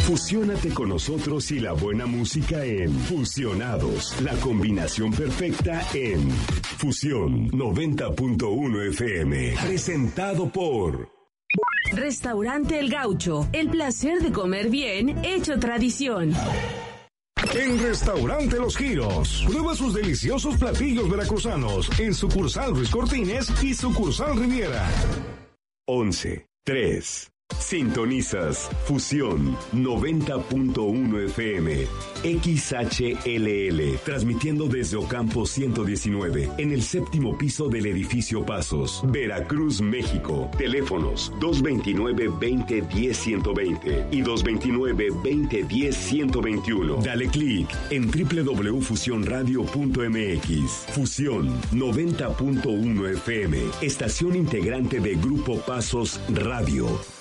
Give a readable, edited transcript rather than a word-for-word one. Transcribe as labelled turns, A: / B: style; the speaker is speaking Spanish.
A: Fusiónate con nosotros y la buena música en Fusionados, la combinación perfecta en Fusión 90.1 FM, presentado por
B: Restaurante El Gaucho, el placer de comer bien hecho tradición.
C: En Restaurante Los Giros, prueba sus deliciosos platillos veracruzanos en sucursal Ruiz Cortines y sucursal Riviera.
A: 11:3. Sintonizas Fusión 90.1 FM XHLL, transmitiendo desde Ocampo 119 en el séptimo piso del edificio Pasos, Veracruz, México. Teléfonos 229-2010-120 y 229-2010-121. Dale clic en www.fusionradio.mx. Fusión 90.1 FM, estación integrante de Grupo Pasos Radio.